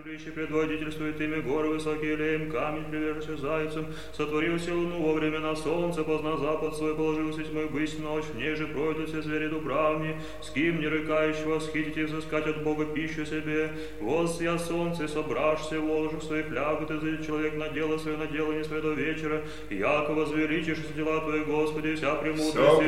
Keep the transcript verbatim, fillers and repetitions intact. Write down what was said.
Жилище предводительствует ими горы высокие, леем камень, привержен зайцем. Сотворился луну во времена солнца, поздно запад свой положил седьмой бысть ночь. В ней же пройдут все звери дубравни, с кем не рыкающего схитить и взыскать от Бога пищу себе. Воз я солнце, собрашься в ложах своих лягут, и зайдет человек на дело свое, на дело не свое до вечера. Яко возвеличишь дела твои, Господи, вся премудрость.